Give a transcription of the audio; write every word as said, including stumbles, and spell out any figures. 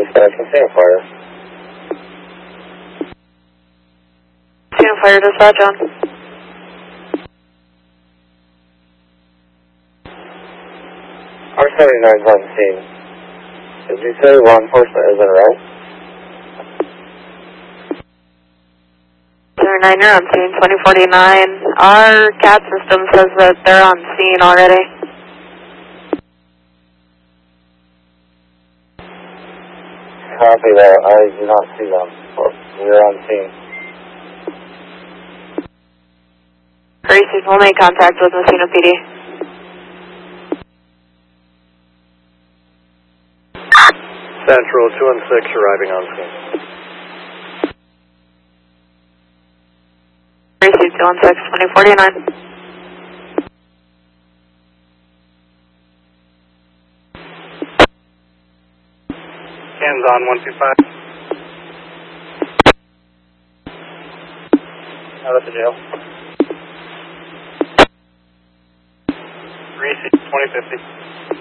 dispatch, contain fire. Contain fire dispatch on. R seventy-nine is on scene. Did you say law enforcement is en route? seventy-nine, you're on scene, twenty forty-nine. Our C A D system says that they're on scene already. Copy that. I do not see them. We're on scene. Gracie, we'll make contact with Messina P D. Central two one six arriving on scene. Gracie, two one six, twenty forty-nine. Hands on one two five. Out of the jail. Gracie, twenty fifty.